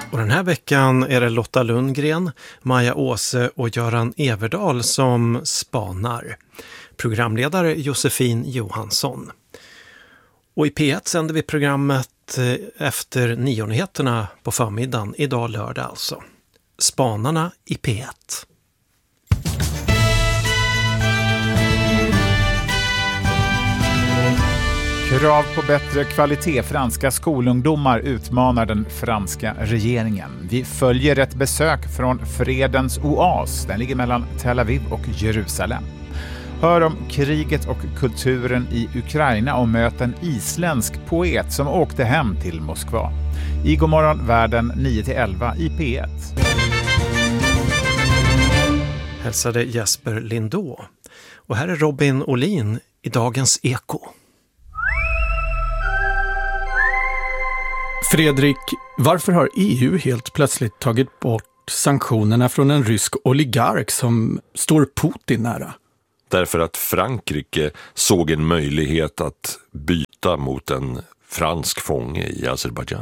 Och den här veckan är det Lotta Lundgren, Maja Åse och Göran Everdal som spanar. Programledare Josefin Johansson. Och i P1 sänder vi programmet efter 9-nyheterna på förmiddagen, idag lördag alltså. Spanarna i P1. Krav på bättre kvalitet. Franska skolungdomar utmanar den franska regeringen. Vi följer ett besök från fredens oas. Den ligger mellan Tel Aviv och Jerusalem. Hör om kriget och kulturen i Ukraina och möt en isländsk poet som åkte hem till Moskva. I Godmorgon världen 9-11 i P1. Hälsade Jesper Lindå. Och här är Robin Olin i Dagens Eko. Fredrik, varför har EU helt plötsligt tagit bort sanktionerna från en rysk oligark som står Putin nära? Därför att Frankrike såg en möjlighet att byta mot en fransk fånge i Azerbaijan.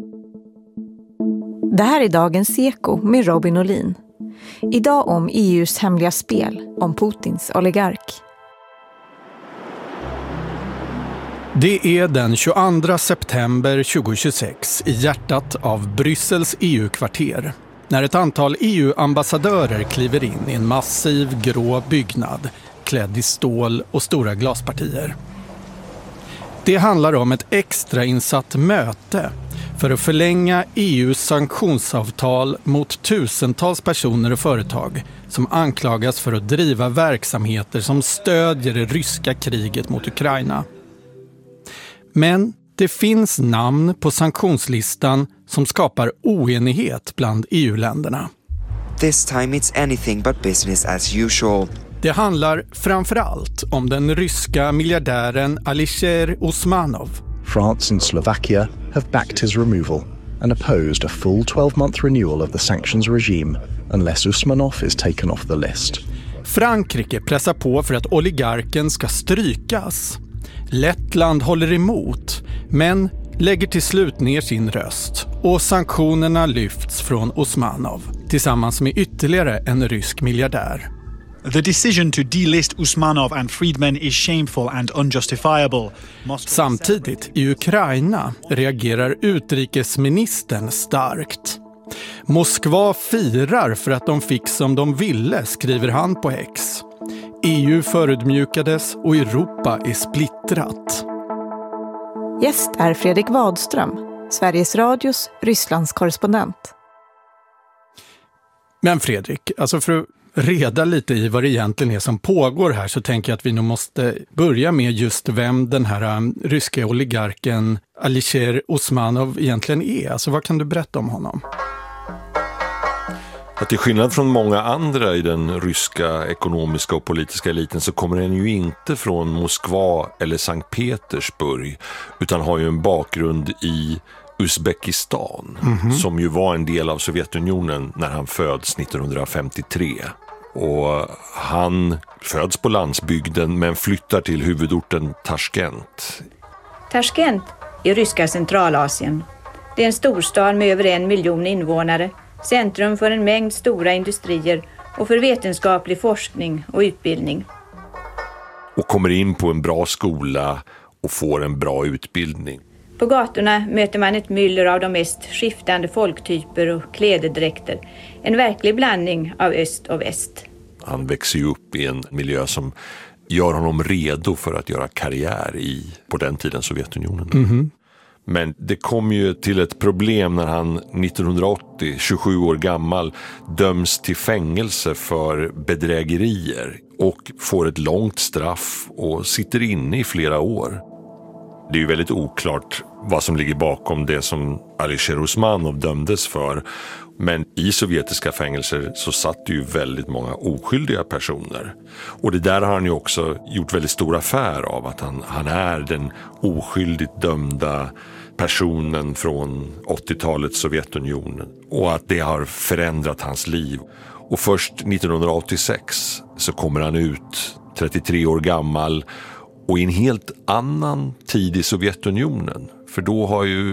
Det här är Dagens Eko med Robin Olin. Idag om EUs hemliga spel om Putins oligark. Det är den 22 september 2026 i hjärtat av Bryssels EU-kvarter när ett antal EU-ambassadörer kliver in i en massiv grå byggnad klädd i stål och stora glaspartier. Det handlar om ett extrainsatt möte för att förlänga EUs sanktionsavtal mot tusentals personer och företag som anklagas för att driva verksamheter som stödjer det ryska kriget mot Ukraina. Men det finns namn på sanktionslistan som skapar oenighet bland EU-länderna. This time it's anything but business as usual. Det handlar framförallt om den ryska miljardären Alisher Usmanov. France and Slovakia have backed his removal and opposed a full 12-month renewal of the sanctions regime unless Usmanov is taken off the list. Frankrike pressar på för att oligarken ska strykas. Lettland håller emot, men lägger till slut ner sin röst och sanktionerna lyfts från Usmanov tillsammans med ytterligare en rysk miljardär. The decision to delist Usmanov and Friedman is shameful and unjustifiable. Samtidigt i Ukraina reagerar utrikesministern starkt. Moskva firar för att de fick som de ville, skriver han på X. EU förödmjukades och Europa är splittrat. Gäst är Fredrik Wadström, Sveriges Radios Rysslands korrespondent. Men Fredrik, alltså för att reda lite i vad det egentligen är som pågår här så tänker jag att vi nog måste börja med just vem den här ryska oligarken Alisher Usmanov egentligen är. Alltså vad kan du berätta om honom? Att till skillnad från många andra i den ryska ekonomiska och politiska eliten så kommer den ju inte från Moskva eller Sankt Petersburg utan har ju en bakgrund i Uzbekistan som ju var en del av Sovjetunionen när han föds 1953. Och han föds på landsbygden men flyttar till huvudorten Tashkent. Tashkent i ryska Centralasien. Det är en storstad med över 1 miljon invånare, centrum för en mängd stora industrier och för vetenskaplig forskning och utbildning. Och kommer in på en bra skola och får en bra utbildning. På gatorna möter man ett myller av de mest skiftande folktyper och klädedräkter. En verklig blandning av öst och väst. Han växer ju upp i en miljö som gör honom redo för att göra karriär i, på den tiden, Sovjetunionen. Men det kom ju till ett problem när han 1980, 27 år gammal, döms till fängelse för bedrägerier och får ett långt straff och sitter inne i flera år. Det är ju väldigt oklart vad som ligger bakom det som Alisher Usmanov dömdes för. Men i sovjetiska fängelser så satt ju väldigt många oskyldiga personer. Och det där har han ju också gjort väldigt stor affär av, att han är den oskyldigt dömda personen från 80-talets Sovjetunionen. Och att det har förändrat hans liv. Och först 1986 så kommer han ut, 33 år gammal, och i en helt annan tid i Sovjetunionen. För då har ju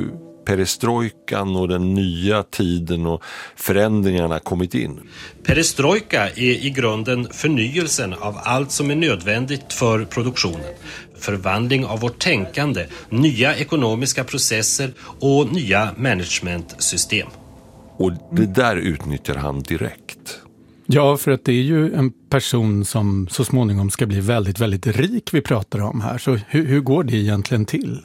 perestrojkan och den nya tiden och förändringarna kommit in. Perestrojka är i grunden förnyelsen av allt som är nödvändigt för produktionen. Förvandling av vårt tänkande, nya ekonomiska processer och nya managementsystem. Och det där utnyttjar han direkt. Ja, för att det är ju en person som så småningom ska bli väldigt, väldigt rik vi pratar om här. Så hur går det egentligen till?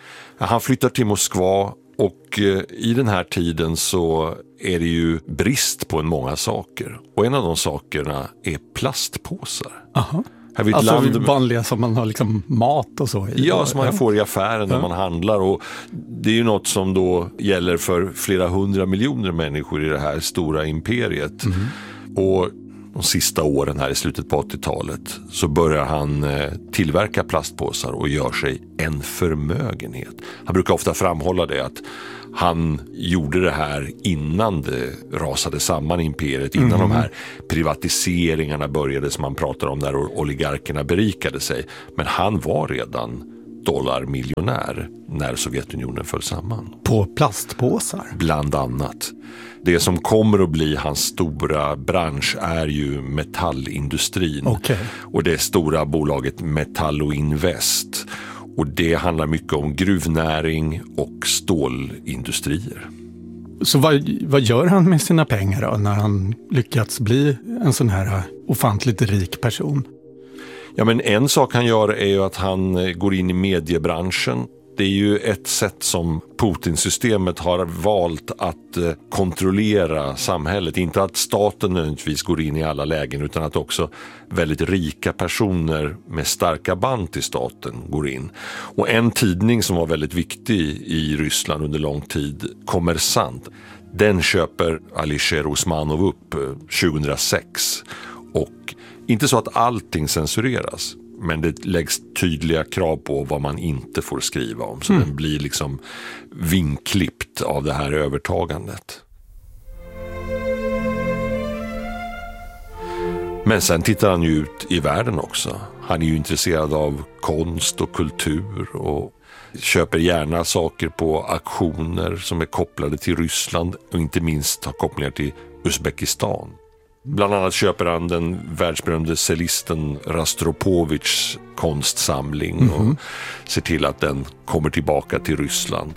Han flyttar till Moskva och i den här tiden så är det ju brist på en många saker. Och en av de sakerna är plastpåsar. Aha. Alltså vanliga som man har liksom mat och så i. Ja, som man får i affären när man handlar. Och det är ju något som då gäller för flera 100 miljoner människor i det här stora imperiet. Mm. Och de sista åren här i slutet på 80-talet så börjar han tillverka plastpåsar och gör sig en förmögenhet. Han brukar ofta framhålla det att han gjorde det här innan det rasade samman imperiet, innan de här privatiseringarna började som man pratar om där oligarkerna berikade sig. Men han var redan dollarmiljonär när Sovjetunionen föll samman. På plastpåsar? Bland annat. Det som kommer att bli hans stora bransch är ju metallindustrin. Okay. Och det stora bolaget Metalloinvest. Och det handlar mycket om gruvnäring och stålindustrier. Så vad gör han med sina pengar då när han lyckats bli en sån här ofantligt rik person? Ja, men en sak han gör är ju att han går in i mediebranschen. Det är ju ett sätt som Putin-systemet har valt att kontrollera samhället. Inte att staten nödvändigtvis går in i alla lägen utan att också väldigt rika personer med starka band till staten går in. Och en tidning som var väldigt viktig i Ryssland under lång tid, Kommersant, den köper Alisher Usmanov upp 2006. Och inte så att allting censureras. Men det läggs tydliga krav på vad man inte får skriva om. Så den blir liksom vinklippt av det här övertagandet. Men sen tittar han ju ut i världen också. Han är ju intresserad av konst och kultur och köper gärna saker på auktioner som är kopplade till Ryssland och inte minst har kopplingar till Uzbekistan. Bland annat köper han den världsberömde cellisten Rostropovitjs konstsamling och ser till att den kommer tillbaka till Ryssland.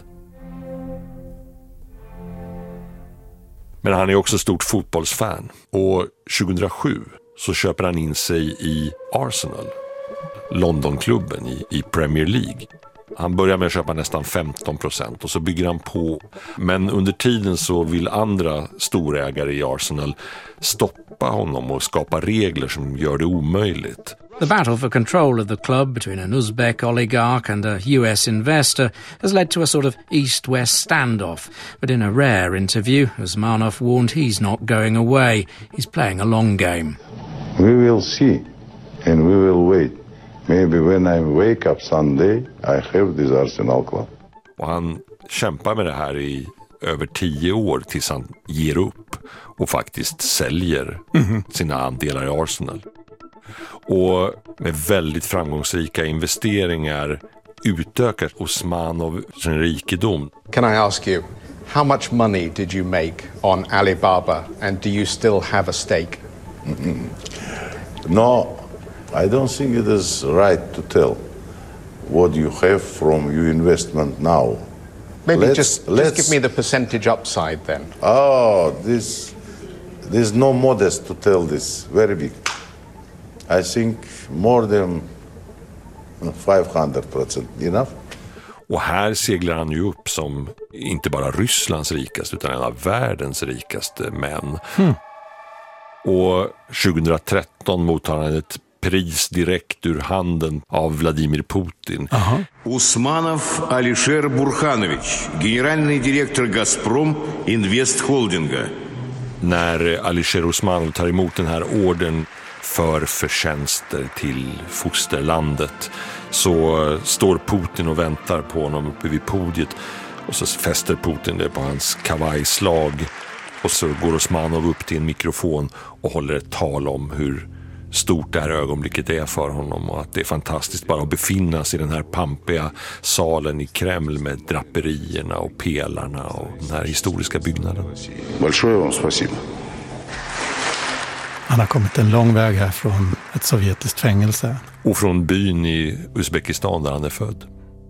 Men han är också stort fotbollsfan och 2007 så köper han in sig i Arsenal, Londonklubben i Premier League. Han börjar med att köpa nästan 15% och så bygger han på. Men under tiden så vill andra storägare i Arsenal stoppa honom och skapa regler som gör det omöjligt. The battle for control of the club between an Uzbek oligarch and a US investor has led to a sort of east-west standoff. But in a rare interview, Usmanov warned he's not going away. He's playing a long game. We will see and we will wait. Maybe when I wake up Sunday, I have this Arsenal club. Och han kämpar med det här i över 10 år tills han ger upp och faktiskt säljer sina andelar i Arsenal. Och med väldigt framgångsrika investeringar utökar Usmanov sin rikedom. Can I ask you, how much money did you make on Alibaba and do you still have a stake? No. I don't think it is right to tell what you have from your investment now. Maybe just give me the percentage upside then. Oh, there's no modest to tell this. Very big. I think more than 500%. Enough? Och här seglar han ju upp som inte bara Rysslands rikaste utan en av världens rikaste män. Och 2013 mottar han ett pris direkt ur handen av Vladimir Putin. Usmanov Alisher Burhanovich, generalный директор Gazprom Invest Holdinga. När Alisher Usmanov tar emot den här orden för förtjänster till fosterlandet så står Putin och väntar på honom uppe vid podiet och så fäster Putin det på hans kavajslag och så går Usmanov upp till en mikrofon och håller ett tal om hur stort det här ögonblicket är för honom och att det är fantastiskt bara att befinna sig i den här pampiga salen i Kreml med draperierna och pelarna och den här historiska byggnaden. Большое вам спасибо. Han har kommit en lång väg här från ett sovjetiskt fängelse. Och från byn i Uzbekistan där han är född.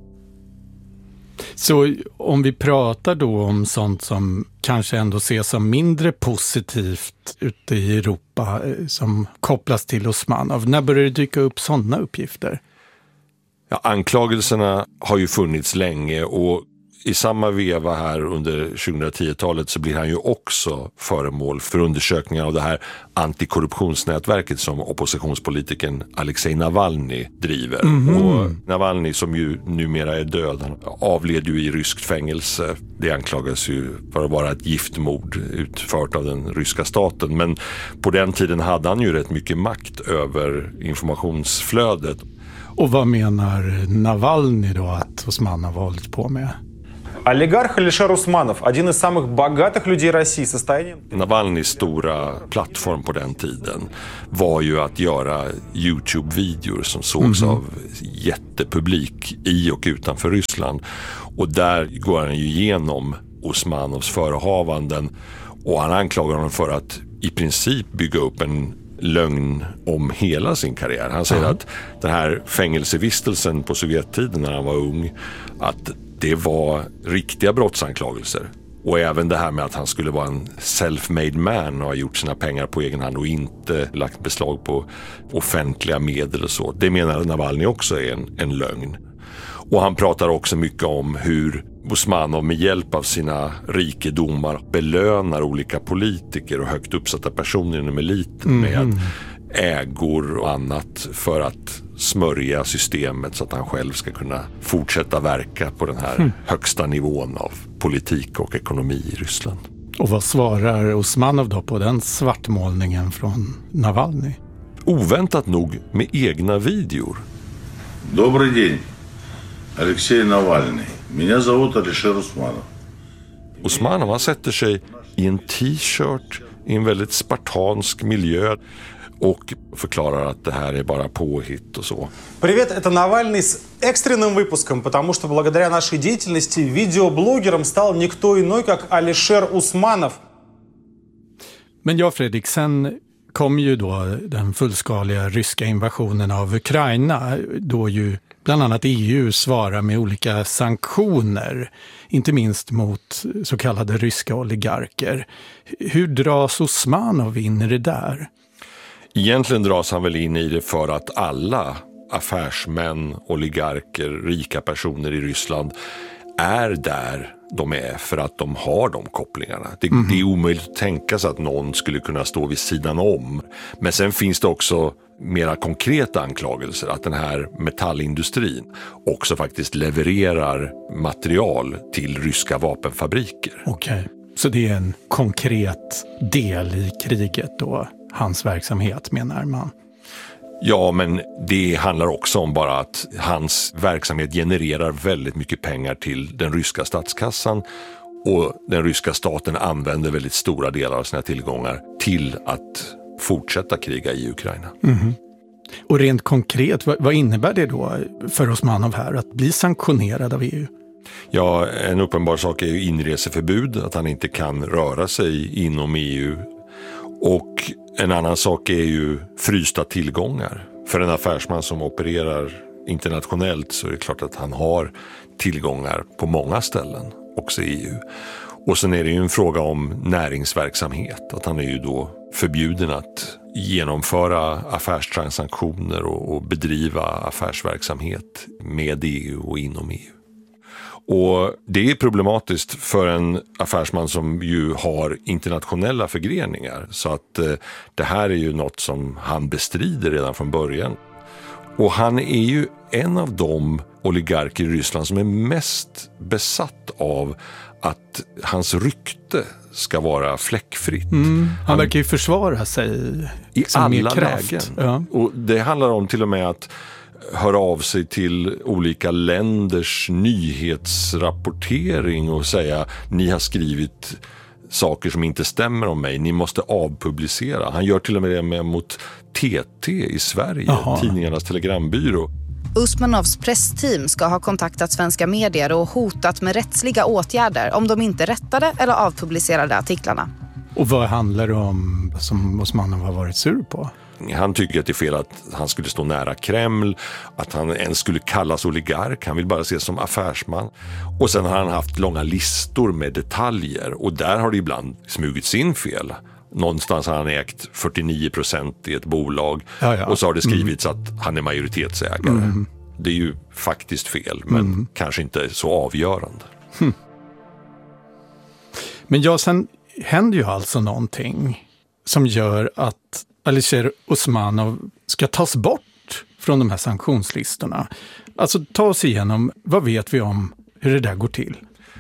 Så om vi pratar då om sånt som kanske ändå ses som mindre positivt ute i Europa som kopplas till Usmanov, när börjar det dyka upp sådana uppgifter? Ja, anklagelserna har ju funnits länge och i samma veva här under 2010-talet så blir han ju också föremål för undersökningar av det här antikorruptionsnätverket som oppositionspolitikern Alexej Navalny driver. Och Navalny, som ju numera är död, han avled ju i ryskt fängelse. Det anklagas ju för att vara ett giftmord utfört av den ryska staten. Men på den tiden hade han ju rätt mycket makt över informationsflödet. Och vad menar Navalny då att Usmanov har hållit på med? Олигарх Алишер Усманов, один из самых богатых людей России, состоянием... Navalnys stora plattform på den tiden var ju att göra YouTube-videor som sågs av jättepublik i och utanför Ryssland. Och där går han ju igenom Usmanovs förehavanden och han anklagar honom för att i princip bygga upp en lögn om hela sin karriär. Han säger att den här fängelsevistelsen på Sovjettiden när han var ung, att det var riktiga brottsanklagelser. Och även det här med att han skulle vara en self-made man och ha gjort sina pengar på egen hand och inte lagt beslag på offentliga medel och så. Det menar Navalny också är en lögn. Och han pratar också mycket om hur Usmanov med hjälp av sina rikedomar belönar olika politiker och högt uppsatta personer inom eliten med ägor och annat för att smörja systemet så att han själv ska kunna fortsätta verka på den här högsta nivån av politik och ekonomi i Ryssland. Och vad svarar Usmanov då på den svartmålningen från Navalny? Oväntat nog med egna videor. Добрый день. Алексей Навальный. Меня зовут Алишер Усманов. Usmanov, han sätter sig i en t-shirt i en väldigt spartansk miljö och förklarar att det här är bara påhitt och så. Привет, это Навальный с экстренным выпуском, потому что благодаря нашей деятельности видеоблогером стал никто иной, как Алишер Усманов. Men ja, Fredrik, sen kom ju då den fullskaliga ryska invasionen av Ukraina, då ju bland annat EU svarar med olika sanktioner, inte minst mot så kallade ryska oligarker. Hur dras Usmanov in i det där? Egentligen dras han väl in i det för att alla affärsmän, oligarker, rika personer i Ryssland är där de är för att de har de kopplingarna. Det är omöjligt att tänka sig att någon skulle kunna stå vid sidan om. Men sen finns det också mera konkreta anklagelser att den här metallindustrin också faktiskt levererar material till ryska vapenfabriker. Okej, så det är en konkret del i kriget då, hans verksamhet menar man? Ja, men det handlar också om bara att hans verksamhet genererar väldigt mycket pengar till den ryska statskassan och den ryska staten använder väldigt stora delar av sina tillgångar till att fortsätta kriga i Ukraina. Och rent konkret, vad innebär det då för Usmanov här att bli sanktionerad av EU? Ja, en uppenbar sak är ju inreseförbud, att han inte kan röra sig inom EU. Och en annan sak är ju frysta tillgångar. För en affärsman som opererar internationellt så är det klart att han har tillgångar på många ställen, också i EU. Och sen är det ju en fråga om näringsverksamhet, att han är ju då förbjuden att genomföra affärstransaktioner och bedriva affärsverksamhet med EU och inom EU. Och det är problematiskt för en affärsman som ju har internationella förgreningar, så att det här är ju något som han bestrider redan från början. Och han är ju en av de oligarker i Ryssland som är mest besatt av att hans rykte ska vara fläckfritt. Han verkar ju försvara sig i alla kraft. lägen. Ja. Och det handlar om till och med att höra av sig till olika länders nyhetsrapportering och säga ni har skrivit saker som inte stämmer om mig. Ni måste avpublicera. Han gör till och med det mot TT i Sverige, tidningarnas telegrambyrå. Usmanovs pressteam ska ha kontaktat svenska medier och hotat med rättsliga åtgärder om de inte rättade eller avpublicerade artiklarna. Och vad handlar det om som Usmanov har varit sur på? Han tycker att det är fel att han skulle stå nära Kreml, att han ens skulle kallas oligark. Han vill bara ses som affärsman. Och sen har han haft långa listor med detaljer och där har det ibland smugits in fel. Någonstans har han ägt 49% i ett bolag och så har det skrivits att han är majoritetsägare. Det är ju faktiskt fel, men kanske inte så avgörande. Men sen händer ju alltså någonting som gör att Alisher Usmanov ska tas bort från de här sanktionslistorna. Alltså ta oss igenom, vad vet vi om hur det där går till?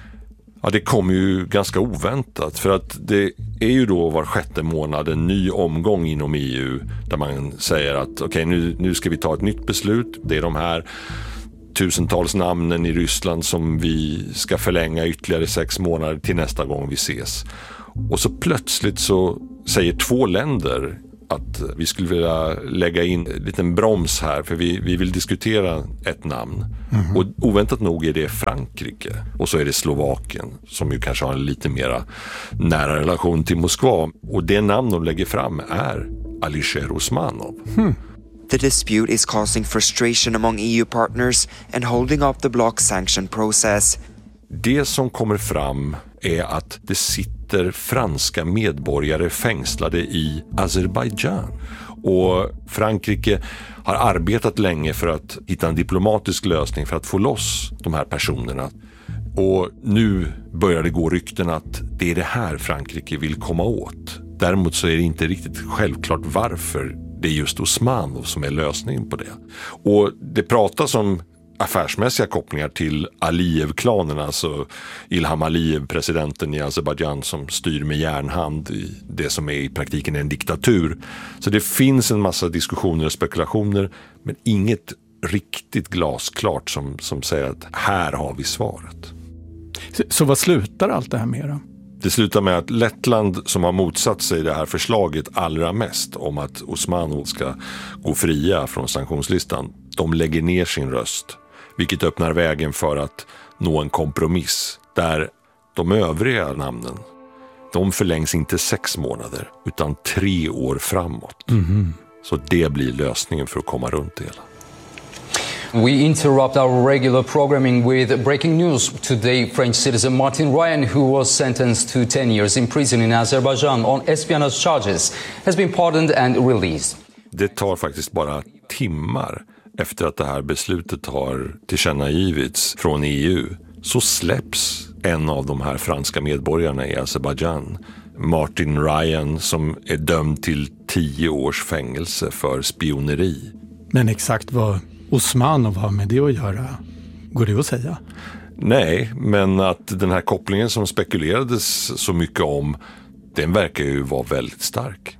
Ja, det kommer ju ganska oväntat för att det är ju då var 6:e månad en ny omgång inom EU där man säger att okej, nu ska vi ta ett nytt beslut. Det är de här tusentals namnen i Ryssland som vi ska förlänga ytterligare 6 månader till nästa gång vi ses. Och så plötsligt så säger 2 länder att vi skulle vilja lägga in en liten broms här för vi vill diskutera ett namn. Och oväntat nog är det Frankrike och så är det Slovakien som ju kanske har en lite mera nära relation till Moskva. Och det namn de lägger fram är Alisher Usmanov. The dispute is causing frustration among EU partners and holding up the bloc's sanction process. Det som kommer fram är att det sitter franska medborgare fängslade i Azerbaijan. Och Frankrike har arbetat länge för att hitta en diplomatisk lösning för att få loss de här personerna. Och nu börjar det gå rykten att det är det här Frankrike vill komma åt. Däremot så är det inte riktigt självklart varför det är just Usmanov som är lösningen på det. Och det pratas om affärsmässiga kopplingar till Aliyev-klanen, alltså Ilham Aliyev, presidenten i Azerbaijan som styr med järnhand i det som är i praktiken en diktatur. Så det finns en massa diskussioner och spekulationer, men inget riktigt glasklart som säger att här har vi svaret. Så vad slutar allt det här med då? Det slutar med att Lettland, som har motsatt sig det här förslaget allra mest om att Usmanov ska gå fria från sanktionslistan, de lägger ner sin röst. Vilket öppnar vägen för att nå en kompromiss där de övriga namnen, de förlängs inte 6 månader utan 3 år framåt. Så det blir lösningen för att komma runt det hela. We interrupt our regular programming with breaking news. Today, French citizen Martin Ryan, who was sentenced to 10 years in prison in Azerbaijan on espionage charges, has been pardoned and released. Det tar faktiskt bara timmar efter att det här beslutet har tillkännagivits från EU, så släpps en av de här franska medborgarna i Azerbaijan, Martin Ryan, som är dömd till 10 års fängelse för spioneri. Men exakt vad Usmanov har med det att göra, går det att säga? Nej, men att den här kopplingen som spekulerades så mycket om, den verkar ju vara väldigt stark.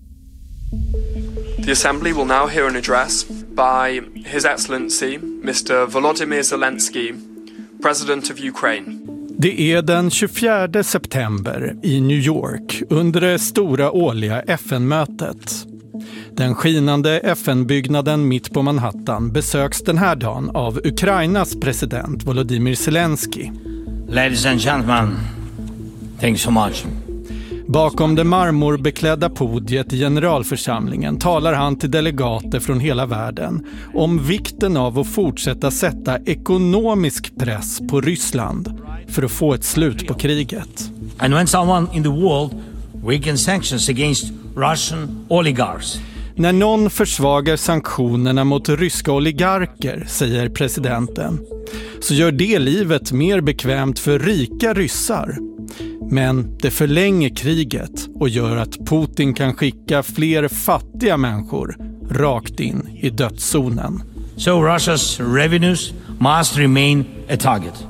The Assembly will now hear an address by His Excellency Mr. Volodymyr Zelensky, President of Ukraine. Det är den 24 september i New York under det stora årliga FN-mötet. Den skinande FN-byggnaden mitt på Manhattan besöks den här dagen av Ukrainas president Volodymyr Zelensky. Ladies and gentlemen, thank you so much. Bakom det marmorbeklädda podiet i generalförsamlingen talar han till delegater från hela världen om vikten av att fortsätta sätta ekonomisk press på Ryssland för att få ett slut på kriget. And when someone in the world weakens sanctions against Russian oligarchs. När någon försvagar sanktionerna mot ryska oligarker, säger presidenten, så gör det livet mer bekvämt för rika ryssar. Men det förlänger kriget och gör att Putin kan skicka fler fattiga människor rakt in i dödszonen. So Russia's revenues must remain a target.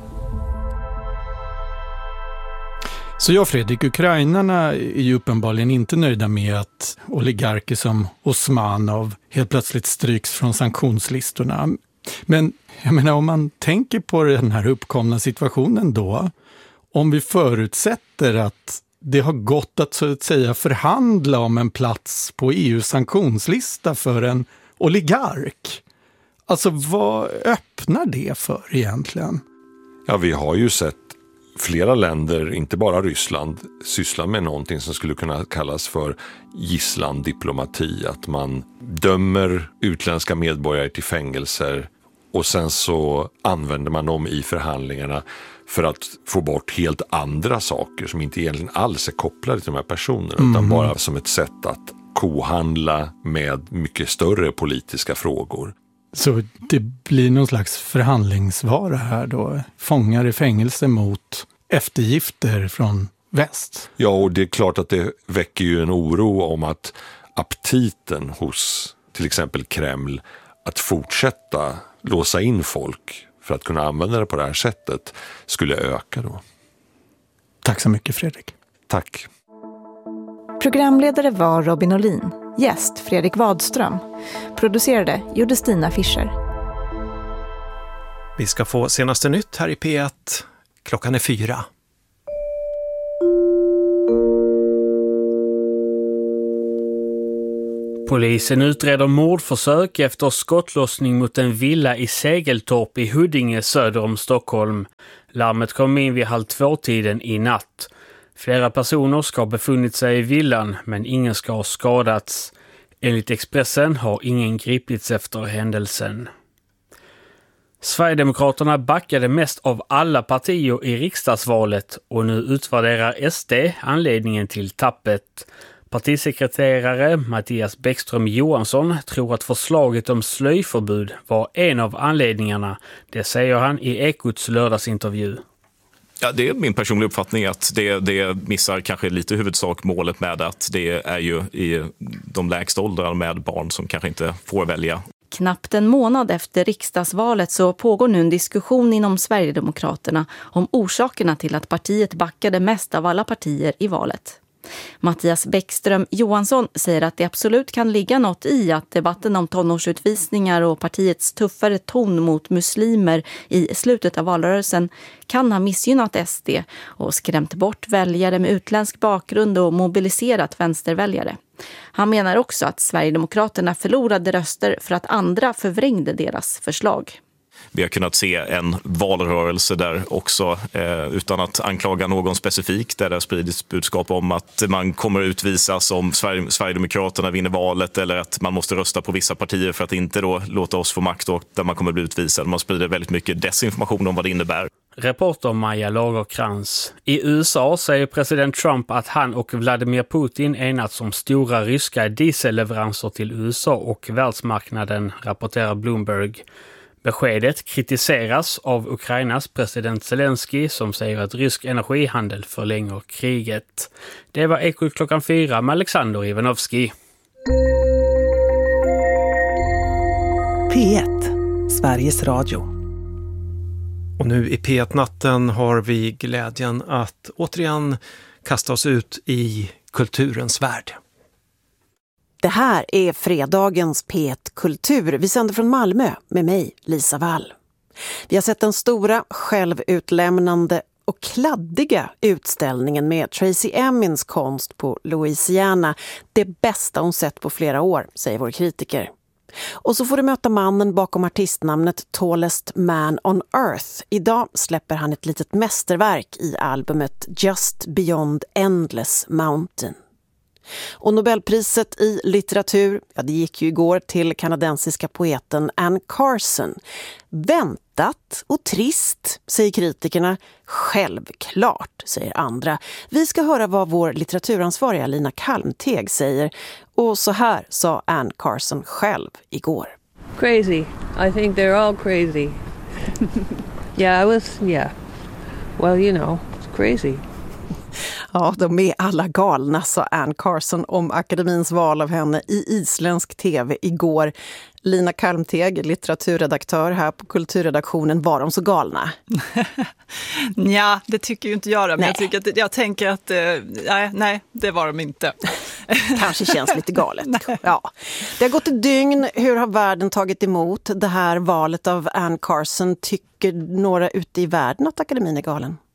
Så ja, Fredrik, ukrainarna är ju uppenbarligen inte nöjda med att oligarker som Usmanov helt plötsligt stryks från sanktionslistorna. Men jag menar, om man tänker på den här uppkomna situationen då, om vi förutsätter att det har gått att så att säga förhandla om en plats på EU:s sanktionslista för en oligark. Alltså vad öppnar det för egentligen? Ja, vi har ju sett flera länder, inte bara Ryssland, syssla med någonting som skulle kunna kallas för gisslandiplomati. Att man dömer utländska medborgare till fängelser och sen så använder man dem i förhandlingarna för att få bort helt andra saker som inte egentligen alls är kopplade till de här personerna utan bara som ett sätt att kohandla med mycket större politiska frågor. Så det blir någon slags förhandlingsvara här då? Fångar i fängelse mot eftergifter från väst? Ja, och det är klart att det väcker ju en oro om att aptiten hos till exempel Kreml att fortsätta låsa in folk för att kunna använda det på det här sättet skulle öka då. Tack så mycket, Fredrik. Tack. Programledare var Robin Olin. Gäst Fredrik Wadström. Producerade gjorde Stina Fischer. Vi ska få senaste nytt här i P1. Klockan är 4. Polisen utreder mordförsök efter skottlossning mot en villa i Segeltorp i Huddinge söder om Stockholm. Larmet kom in vid 1:30 i natt. Flera personer ska ha befunnit sig i villan men ingen ska ha skadats. Enligt Expressen har ingen gripits efter händelsen. Sverigedemokraterna backade mest av alla partier i riksdagsvalet och nu utvärderar SD anledningen till tappet. Partisekreterare Mattias Bäckström Johansson tror att förslaget om slöjförbud var en av anledningarna. Det säger han i Ekots lördagsintervju. Ja, det är min personliga uppfattning att det missar kanske lite huvudsakmålet med att det är ju i de lägsta åldrarna med barn som kanske inte får välja. Knappt en månad efter riksdagsvalet så pågår nu en diskussion inom Sverigedemokraterna om orsakerna till att partiet backade mest av alla partier i valet. Mattias Bäckström Johansson säger att det absolut kan ligga något i att debatten om tonårsutvisningar och partiets tuffare ton mot muslimer i slutet av valrörelsen kan ha missgynnat SD och skrämt bort väljare med utländsk bakgrund och mobiliserat vänsterväljare. Han menar också att Sverigedemokraterna förlorade röster för att andra förvrängde deras förslag. Vi har kunnat se en valrörelse där också, utan att anklaga någon specifik, där det har spridits budskap om att man kommer utvisas om Sverigedemokraterna vinner valet eller att man måste rösta på vissa partier för att inte då låta oss få makt och där man kommer bli utvisad. Man sprider väldigt mycket desinformation om vad det innebär. Reporter Maja Lagerkrans. I USA säger president Trump att han och Vladimir Putin enats om stora ryska dieselleveranser till USA och världsmarknaden, rapporterar Bloomberg. Beskedet kritiseras av Ukrainas president Zelensky som säger att rysk energihandel förlänger kriget. Det var Ekot klockan 4 med Alexander Ivanovski. P1, Sveriges Radio. Och nu i P1-natten har vi glädjen att återigen kasta oss ut i kulturens värld. Det här är fredagens P1 Kultur. Vi sänder från Malmö med mig, Lisa Wall. Vi har sett den stora, självutlämnande och kladdiga utställningen med Tracy Emins konst på Louisiana. Det bästa hon sett på flera år, säger vår kritiker. Och så får du möta mannen bakom artistnamnet Tallest Man on Earth. Idag släpper han ett litet mästerverk i albumet Just Beyond Endless Mountain. Och Nobelpriset i litteratur, ja, det gick ju igår till kanadensiska poeten Anne Carson. Väntat och trist, säger kritikerna. Självklart, säger andra. Vi ska höra vad vår litteraturansvariga Lina Kalmteg säger. Och så här sa Anne Carson själv igår. Crazy. I think they're all crazy. Yeah. Well, you know, it's crazy. Ja, de är alla galna, sa Anne Carson om akademins val av henne i isländsk tv igår. Lina Kalmteg, litteraturredaktör här på kulturredaktionen, var de så galna? Ja, det tycker ju inte jag då, men jag tänker att nej, det var de inte. Kanske känns lite galet. Ja. Det har gått ett dygn. Hur har världen tagit emot det här valet av Anne Carson? Tycker några ute i världen att akademin är galen?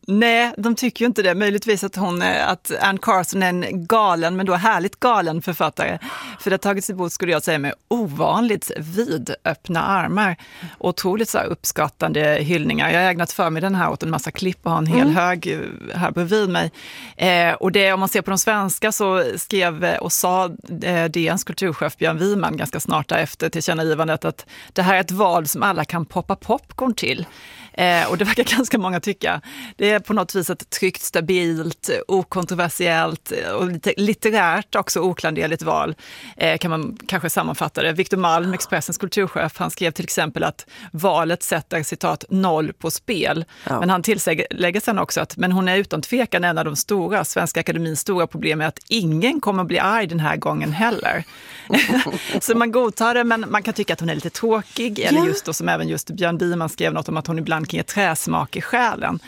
Nej, de tycker ju inte det. Möjligtvis att Anne Carson är en galen, men då härligt galen författare. För det har tagits emot, skulle jag säga, med ovanligt vidöppna armar. Otroligt så här uppskattande hyllningar. Jag har ägnat för mig den här åt en massa klipp och har en hel hög här bredvid mig. Och det, om man ser på de svenska, så skrev och sa DNs kulturchef Björn Wiman ganska snart därefter tillkännagivandet att det här är ett val som alla kan poppa popcorn till. Och det verkar ganska många tycka. Det är på något vis ett tryggt, stabilt, okontroversiellt och lite litterärt också oklanderligt val, kan man kanske sammanfatta det. Victor Malm, Expressens kulturchef, han skrev till exempel att valet sätter citat 0 på spel. Ja. Men han tillägger sen också att men hon är utan tvekan en av de stora, Svenska Akademins stora problem är att ingen kommer att bli arg den här gången heller. Så man godtar det, men man kan tycka att hon är lite tråkig, eller just då, som även just Björn Wiman skrev något om att hon ibland kan ge träsmak i själen.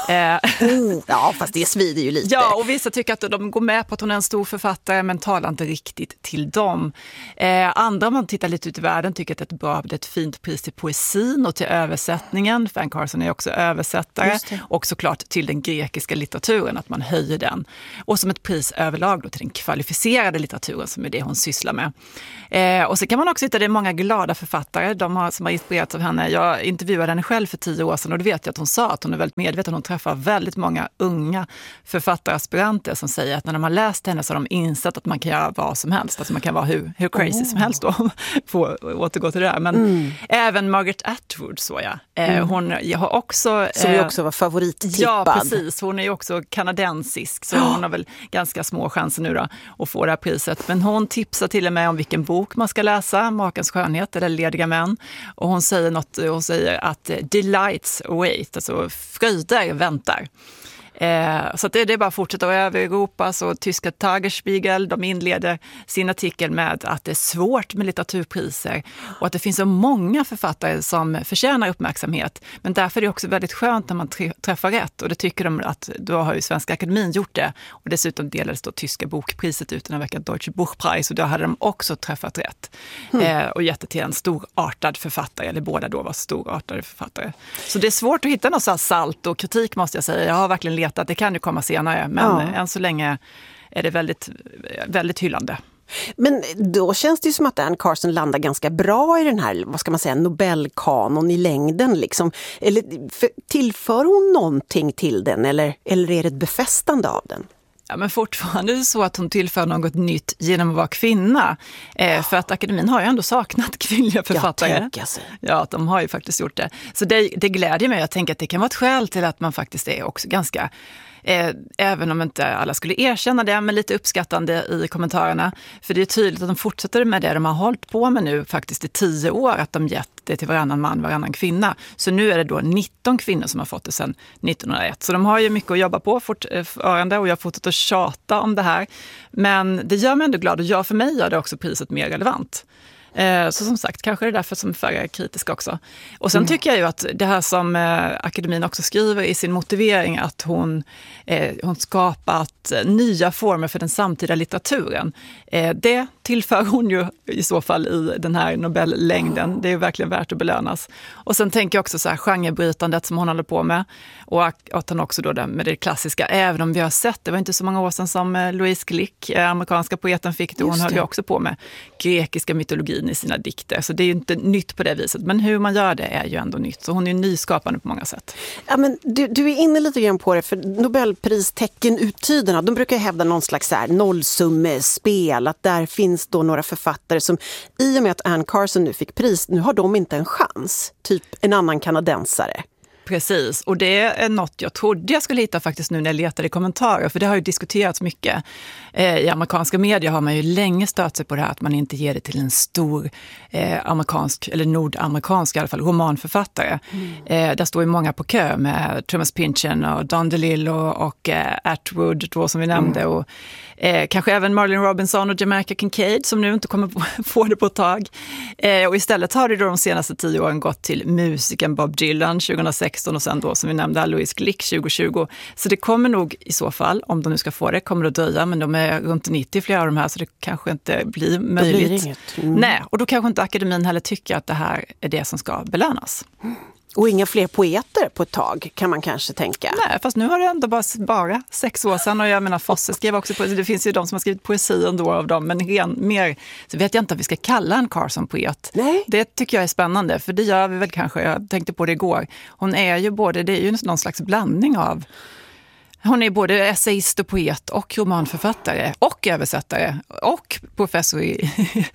Ja, fast det svider ju lite. Ja, och vissa tycker att de går med på att hon är en stor författare, men talar inte riktigt till dem. Andra, om man tittar lite ut i världen, tycker att det är ett fint pris till poesin och till översättningen. Anne Carson är också översättare. Och såklart till den grekiska litteraturen, att man höjer den. Och som ett pris överlag då till den kvalificerade litteraturen, som är det hon sysslar med. Och så kan man också hitta det är många glada författare som har inspirerats av henne. Jag intervjuade henne själv för 10 år sedan, och då vet jag att hon sa att hon är väldigt medveten. Hon träffar väldigt många unga författaraspiranter som säger att när de har läst henne så har de insett att man kan göra vad som helst. Alltså man kan vara hur crazy som helst då, får återgå till det där. Men även Margaret Atwood, så hon har också... Som ju också var favorittippad. Ja, precis. Hon är ju också kanadensisk, så hon har väl ganska små chanser nu då att få det här priset. Men hon tipsar till och med om vilken bok man ska läsa, Makens skönhet eller Lediga män. Och hon säger att delights await, alltså fröjder väntar. Så att det är bara att fortsätta över Europa. Så tyska Tagesspiegel, de inleder sin artikel med att det är svårt med litteraturpriser och att det finns så många författare som förtjänar uppmärksamhet. Men därför är det också väldigt skönt när man träffar rätt, och det tycker de att då har ju Svenska Akademin gjort det. Och dessutom delades då tyska bokpriset ut den här veckan, Deutsche Buchpreis, och då hade de också träffat rätt och gett det till en storartad författare, eller båda då var storartade författare. Så det är svårt att hitta något så här salt och kritik, måste jag säga. Jag har verkligen letat, det kan ju komma senare, men än så länge är det väldigt, väldigt hyllande. Men då känns det ju som att Anne Carson landar ganska bra i den här, vad ska man säga, Nobelkanon i längden liksom. Eller tillför hon någonting till den, eller är det ett befästande av den? Ja, men fortfarande är det så att hon tillför något nytt genom att vara kvinna. För att akademin har ju ändå saknat kvinnliga författare. Ja, de har ju faktiskt gjort det. Så det glädjer mig. Jag tänker att det kan vara ett skäl till att man faktiskt är också ganska... även om inte alla skulle erkänna det, men lite uppskattande i kommentarerna. För det är tydligt att de fortsätter med det de har hållit på med nu faktiskt i 10 år, att de gett det till varannan man, varannan kvinna. Så nu är det då 19 kvinnor som har fått det sedan 1901. Så de har ju mycket att jobba på fortfarande, och jag har fortsatt att tjata om det här. Men det gör mig ändå glad, och för mig gör det också priset mer relevant. Så som sagt, kanske är det därför som färre är kritiska också. Och sen tycker jag ju att det här som akademin också skriver i sin motivering, att hon skapat nya former för den samtida litteraturen. Det tillför hon ju i så fall i den här Nobellängden. Det är ju verkligen värt att belönas. Och sen tänker jag också så här genrebrytandet som hon håller på med. Och att han också då med det klassiska, även om vi har sett, det var inte så många år sedan som Louise Glück, amerikanska poeten, fick det. Hon höll ju också på med grekiska mytologin i sina dikter. Så det är ju inte nytt på det viset. Men hur man gör det är ju ändå nytt. Så hon är ju nyskapande på många sätt. Ja, men du är inne lite grann på det, för Nobelpristecken uttyderna, de brukar hävda någon slags så här nollsummespel, att där finns då några författare som, i och med att Anne Carson nu fick pris, nu har de inte en chans. Typ en annan kanadensare. Precis, och det är något jag trodde jag skulle hitta faktiskt nu när jag letade i kommentarer, för det har ju diskuterats mycket. I amerikanska medier har man ju länge stött sig på det här att man inte ger det till en stor amerikansk, eller nordamerikansk i alla fall, romanförfattare. Där står ju många på kö med Thomas Pynchon och Don DeLillo och Atwood då, som vi nämnde, och kanske även Marlene Robinson och Jamaica Kincaid, som nu inte kommer få det på ett tag. Och istället har det då de senaste 10 åren gått till musikern Bob Dylan 2016, och sen då, som vi nämnde, Louise Glück 2020. Så det kommer nog i så fall, om de nu ska få det, kommer det att dröja, men de är runt 90 flera av de här, så det kanske inte blir möjligt. Det blir inget. Nej, och då kanske inte akademin heller tycker att det här är det som ska belönas. Och inga fler poeter på ett tag, kan man kanske tänka. Nej, fast nu har det ändå bara 6 år sedan. Och jag menar, Fosse skrev också poesi. Det finns ju de som har skrivit poesi ändå av dem. Men mer så vet jag inte om vi ska kalla en Carson-poet. Nej. Det tycker jag är spännande, för det gör vi väl kanske. Jag tänkte på det igår. Hon är ju det är ju någon slags blandning av... Hon är både essayist och poet och romanförfattare och översättare och professor i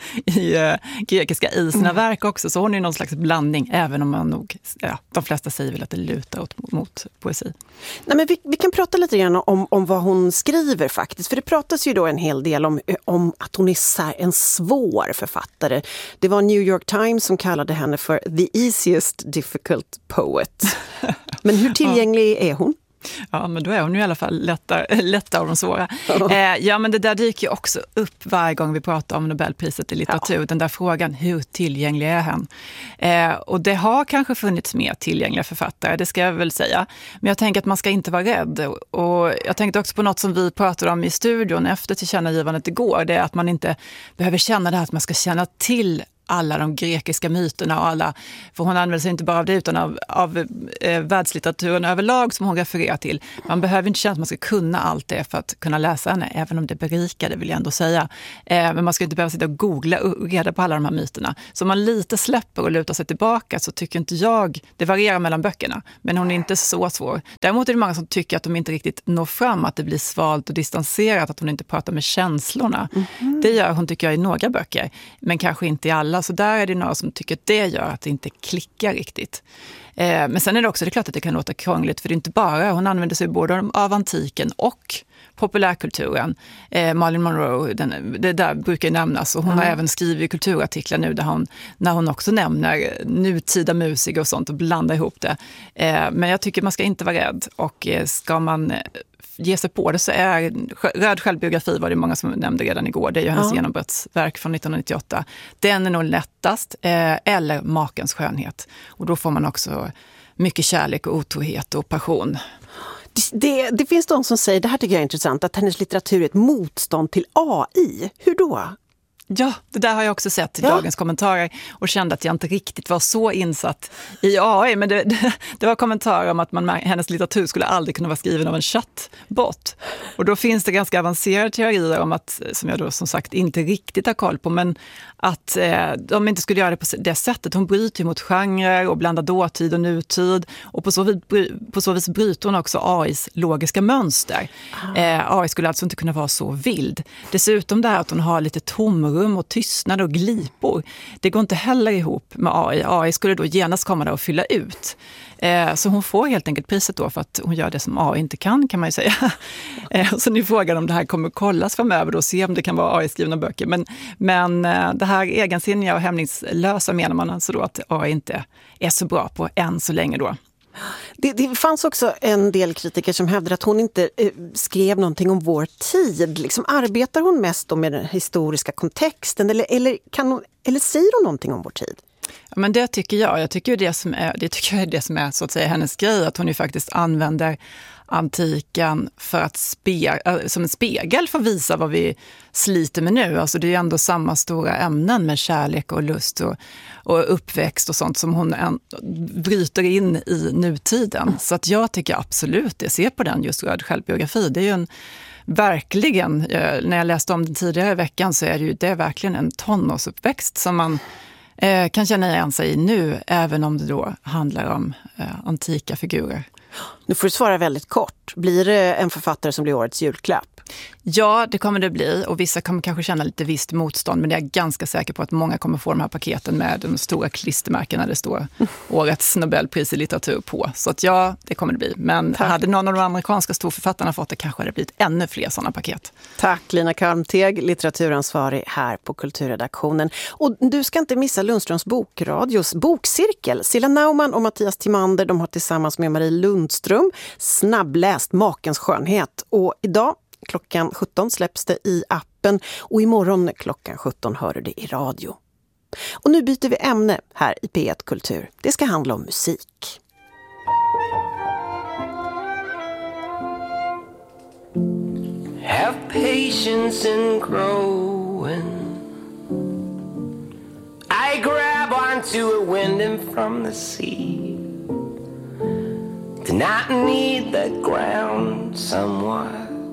grekiska i sina verk också. Så hon är någon slags blandning, även om man nog, de flesta säger väl att det lutar mot poesi. Nej, men vi kan prata lite grann om vad hon skriver faktiskt. För det pratas ju då en hel del om att hon är en svår författare. Det var New York Times som kallade henne för the easiest difficult poet. Men hur tillgänglig är hon? Ja, men då är hon ju i alla fall lätta av de svåra. Ja, men det där dyker ju också upp varje gång vi pratar om Nobelpriset i litteratur. Ja. Den där frågan, hur tillgänglig är han? Och det har kanske funnits mer tillgängliga författare, det ska jag väl säga. Men jag tänker att man ska inte vara rädd. Och jag tänkte också på något som vi pratade om i studion efter tillkännagivandet igår. Det är att man inte behöver känna det här att man ska känna till alla de grekiska myterna och alla, för hon använder sig inte bara av det utan av världslitteraturen överlag som hon refererar till. Man behöver inte känna att man ska kunna allt det för att kunna läsa henne, även om det berikar, det vill jag ändå säga. Men man ska inte behöva sitta och googla och reda på alla de här myterna. Så om man lite släpper och lutar sig tillbaka så tycker inte jag, det varierar mellan böckerna, men hon är inte så svår. Däremot är det många som tycker att de inte riktigt når fram, att det blir svalt och distanserat, att hon inte pratar med känslorna. Mm-hmm. Det gör hon, tycker jag, i några böcker, men kanske inte i alla. Så där är det några som tycker att det gör att det inte klickar riktigt. Men sen är det också, det är klart att det kan låta krångligt, för det är inte bara, hon använder sig både av antiken och populärkulturen. Marilyn Monroe, det där brukar nämnas, och hon har även skrivit kulturartiklar nu när hon också nämner nutida musiker och sånt och blandar ihop det. Men jag tycker man ska inte vara rädd, och ska man ge sig på det så är Röd självbiografi, var det många som nämnde redan igår. Det är ju hennes genombrottsverk från 1998. Den är nog lättast, eller Makens skönhet. Och då får man också mycket kärlek och otrohet och passion. Det finns de som säger, det här tycker jag är intressant, att hennes litteratur är ett motstånd till AI. Hur då? Ja, det där har jag också sett i dagens kommentarer och kände att jag inte riktigt var så insatt i AI. Men det var kommentarer om att hennes litteratur skulle aldrig kunna vara skriven av en chattbot. Och då finns det ganska avancerade teorier om att, som jag då som sagt inte riktigt har koll på, men att de inte skulle göra det på det sättet. Hon bryter mot genrer och blandar dåtid och nutid, och på så vis bryter hon också AIs logiska mönster. AI skulle alltså inte kunna vara så vild. Dessutom det här att hon har lite tomrum och tystnad och glipor, det går inte heller ihop med AI. AI skulle då genast komma där och fylla ut. Så hon får helt enkelt priset då för att hon gör det som AI inte kan man ju säga. Så nu frågar om det här kommer kollas framöver och se om det kan vara AI-skrivna böcker. Men det här egensinniga och hämningslösa menar man alltså då att AI inte är så bra på än så länge då. Det fanns också en del kritiker som hävdade att hon inte skrev någonting om vår tid. Liksom, arbetar hon mest med den historiska kontexten eller säger hon någonting om vår tid? Ja, men det tycker jag. Jag tycker det är det som är så att säga hennes grej, att hon ju faktiskt använder antiken för att som en spegel för att visa vad vi sliter med nu. Alltså det är ju ändå samma stora ämnen med kärlek och lust och uppväxt och sånt som hon bryter in i nutiden. Så att jag tycker absolut det. Se på den, just Röd självbiografi. Det är ju verkligen, när jag läste om den tidigare i veckan, så är det är verkligen en tonårsuppväxt som man kan känna igen sig i nu, även om det då handlar om antika figurer. Nu får du svara väldigt kort. Blir det en författare som blir årets julklapp? Ja, det kommer det bli, och vissa kommer kanske känna lite visst motstånd, men jag är ganska säker på att många kommer få de här paketen med de stora klistermärken där det står årets Nobelpris i litteratur på. Så att ja, det kommer det bli. Men hade någon av de amerikanska storförfattarna fått det, kanske hade det blivit ännu fler sådana paket. Tack Lina Kalmteg, litteraturansvarig här på Kulturredaktionen. Och du ska inte missa Lundströms bokradios bokcirkel. Silla Naumann och Mattias Timander, de har tillsammans med Marie Lundström snabbläst Makens skönhet. Och idag klockan 17 släpps det i appen, och imorgon klockan 17 hör du det i radio. Och nu byter vi ämne här i P1 Kultur. Det ska handla om musik. Have patience in growing. I grab onto a wind from the sea. and I need the ground somewhat.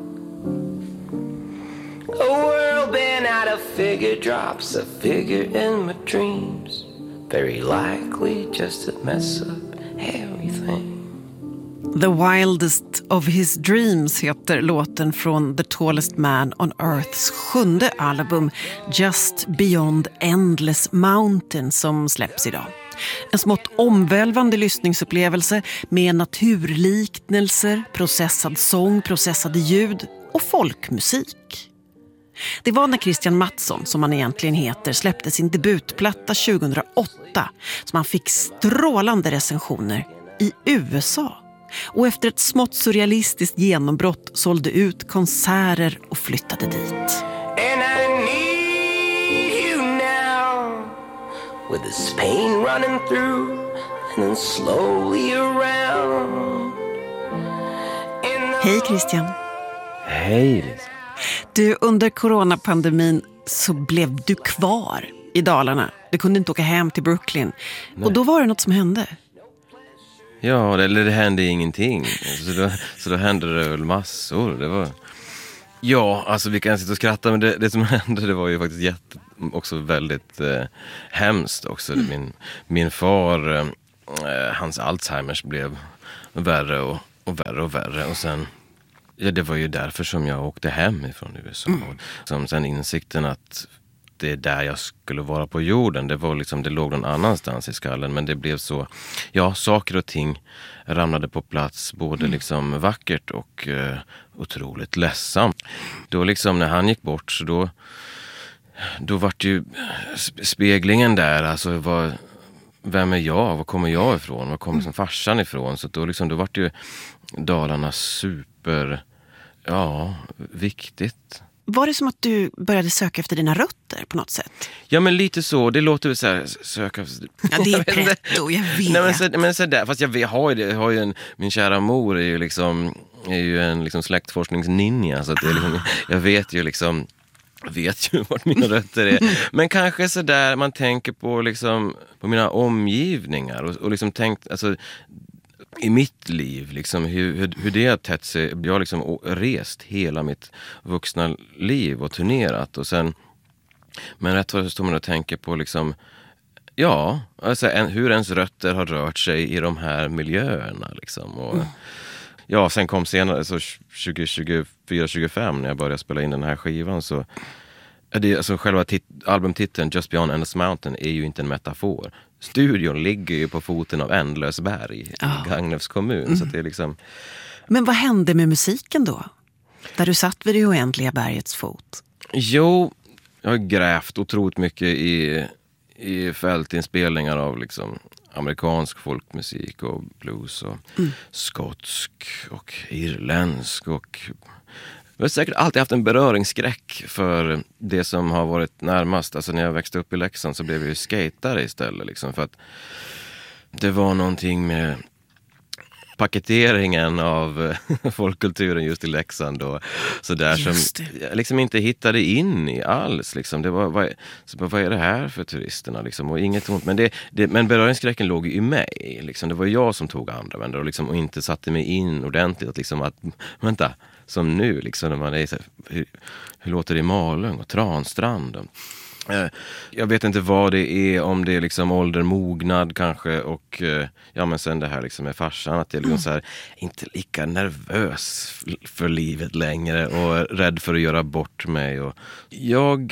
A world bent out of figure drops, a figure in my dreams, very likely just to mess up everything. The Wildest of His Dreams heter låten från The Tallest Man on Earths 7:e album Just Beyond Endless Mountain som släpps idag. En smått omvälvande lyssningsupplevelse med naturliknelser, processad sång, processade ljud och folkmusik. Det var när Christian Mattsson, som han egentligen heter, släppte sin debutplatta 2008 som han fick strålande recensioner i USA. Och efter ett smått surrealistiskt genombrott sålde ut konserter och flyttade dit. And I need you now, with this pain running through and then slowly around. Hej Christian. Hej Lisa. Du, under coronapandemin så blev du kvar i Dalarna. Du kunde inte åka hem till Brooklyn. Nej. Och då var det något som hände. Ja, det hände ingenting. Så då hände det väl massor. Det var... Ja, alltså vi kan sitta och skratta, men det som hände, det var ju faktiskt också väldigt hemskt också. Min far, hans Alzheimers blev värre och värre. Och sen, ja, det var ju därför som jag åkte hem ifrån USA. Som sen insikten att det är där jag skulle vara på jorden. Det var liksom, det låg någon annanstans i skallen, men det blev så, ja, saker och ting ramlade på plats, både liksom vackert och otroligt ledsamt. Då liksom när han gick bort, så då var det ju speglingen där, alltså vem är jag, var kommer jag ifrån, var kommer liksom farsan ifrån, så då var det ju Dalarna viktigt. Var det som att du började söka efter dina rötter på något sätt? Ja, men lite så. Det låter väl så här, söka... Ja, det är pretto, jag vet. Nej, men så där, fast jag har ju min kära mor är ju en liksom släktforskningsninja, så att det är liksom, jag vet ju vart mina rötter är. Men kanske så där man tänker på liksom på mina omgivningar och liksom tänkt, alltså i mitt liv, liksom, hur det har tätt sig. Jag har liksom rest hela mitt vuxna liv och turnerat. Och sen, men rätt vad så står man och tänker på liksom, ja, alltså, hur ens rötter har rört sig i de här miljöerna. Liksom. Och, ja, sen kom senare, så 2024-25 när jag började spela in den här skivan, så alltså själva albumtiteln Just Beyond Endless Mountain är ju inte en metafor. Studion ligger ju på foten av Ändlösberg i Gagnefs kommun. Så det är liksom... Men vad hände med musiken då? Där du satt vid det oändliga bergets fot. Jo, jag har grävt otroligt mycket i fältinspelningar av liksom amerikansk folkmusik och blues och skotsk och irländsk och... Jag har säkert alltid haft en beröringsskräck för det som har varit närmast. Alltså när jag växte upp i Leksand så blev jag ju skatare istället. Liksom, för att det var någonting med paketeringen av folkkulturen just i Leksand. Och så där som jag liksom inte hittade in i alls. Liksom. Det var, vad är det här för turisterna? Liksom? Och inget ont. Men beröringsskräcken låg ju i mig. Liksom. Det var jag som tog andra vändor och inte satte mig in ordentligt. Att, liksom, vänta... Som nu, liksom, när man är så här, hur låter det i Malung och Transtrand? Jag vet inte vad det är, om det är liksom ålder, mognad kanske, och ja, men sen det här liksom med farsan, att jag liksom så här, inte lika nervös för livet längre och rädd för att göra bort mig. Och jag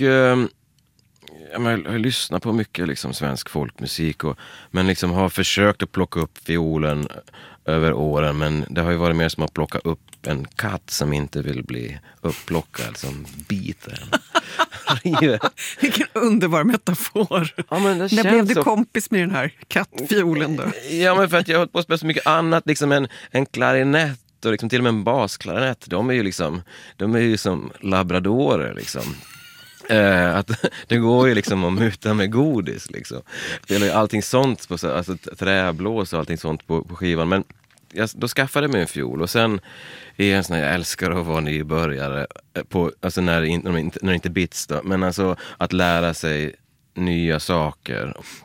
lyssnar på mycket liksom svensk folkmusik, men liksom har försökt att plocka upp fiolen över åren, men det har ju varit mer som att plocka upp en katt som inte vill bli upplockad, som biter. Vilken underbar metafor. Ja, men när blev du kompis med den här kattfiolen då? Ja, men för att jag har hållit på att spela så mycket annat, liksom en klarinett och liksom till och med en basklarinett. De är ju som labradorer liksom. Att det går ju liksom att muta med godis liksom. Det är ju allting sånt på, alltså träblås och allting sånt på skivan, men då skaffade jag mig en fiol, och sen är jag en sån här, jag älskar att vara nybörjare på, alltså när det inte bits då, men alltså att lära sig nya saker.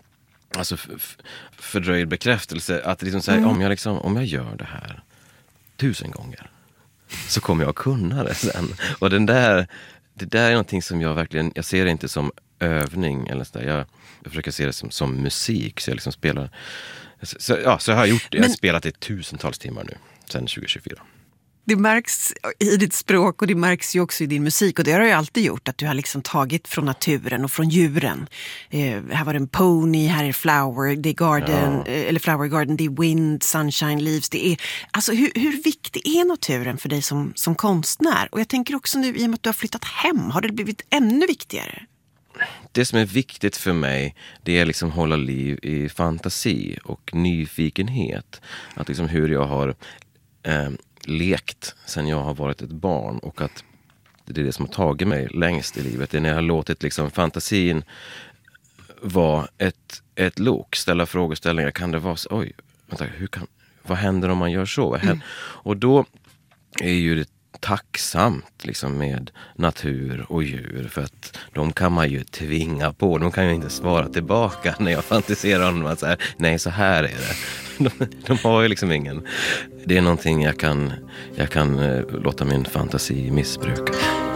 alltså fördröjd bekräftelse. Att liksom säga, om jag gör det här 1000 gånger så kommer jag kunna det sen. Och det där är någonting som jag ser det inte som övning eller så där. Jag försöker se det som musik, så jag liksom spelar. Så har jag gjort det. Jag har spelat i tusentals timmar nu sedan 2024. Det märks i ditt språk och det märks ju också i din musik, och det har ju alltid gjort att du har liksom tagit från naturen och från djuren. Här var det en pony, här är flower, det är garden, eller flower garden, det är wind, sunshine, leaves. Det är, alltså hur viktig är naturen för dig som konstnär? Och jag tänker också nu i och med att du har flyttat hem, har det blivit ännu viktigare? Det som är viktigt för mig, det är liksom hålla liv i fantasi och nyfikenhet. Att liksom hur jag har lekt sen jag har varit ett barn, och att det är det som har tagit mig längst i livet. Det är när jag har låtit liksom fantasin vara ett lok, ställa frågeställningar. Kan det vara så? Vad händer om man gör så? Och då är ju det tacksamt liksom med natur och djur, för att de kan man ju tvinga på. De kan ju inte svara tillbaka när jag fantiserar om att så här, nej, så här är det. De har ju liksom ingen. Det är någonting jag kan låta min fantasi missbruka.